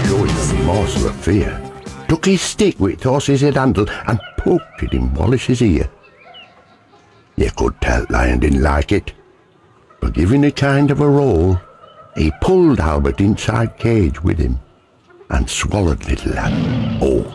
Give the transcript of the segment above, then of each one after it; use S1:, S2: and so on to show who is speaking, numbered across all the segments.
S1: showing a morsel of fear, took his stick with horse's head handle and poked it in Wallace's ear. You could tell Lion didn't like it, but giving a kind of a roll, he pulled Albert inside cage with him and swallowed little lad whole.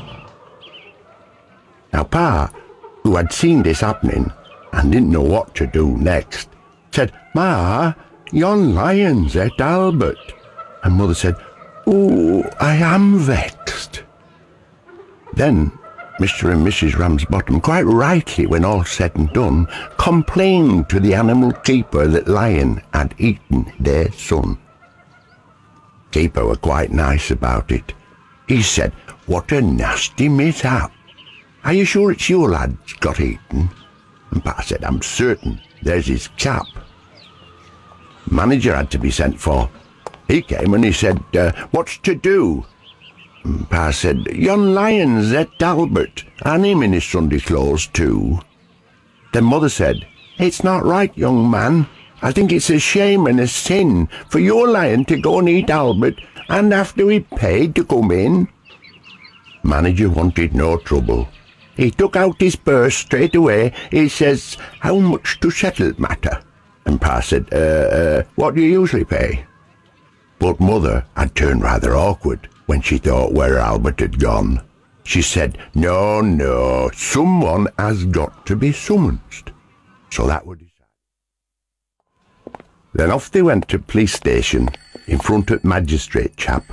S1: Now Pa, who had seen this happening and didn't know what to do next, said, "Ma, yon Lion's ate Albert." And Mother said, "Oh, I am vexed." Then Mr. and Mrs. Ramsbottom, quite rightly when all said and done, complained to the animal keeper that Lion had eaten their son. Keeper were quite nice about it. He said, "What a nasty mishap. Are you sure it's your lad's got eaten?" And Pa said, "I'm certain. There's his cap." Manager had to be sent for. He came and he said, "What's to do?" And Pa said, "Yon Lion's ate Albert, and him in his Sunday clothes too." Then Mother said, "It's not right, young man. I think it's a shame and a sin for your Lion to go and eat Albert, and after he paid to come in." Manager wanted no trouble. He took out his purse straight away. He says, "How much to settle matter?" And Pa said, "What do you usually pay?" But Mother had turned rather awkward when she thought where Albert had gone. She said, No, someone has got to be summoned." So that would decide. Then off they went to police station in front of magistrate chap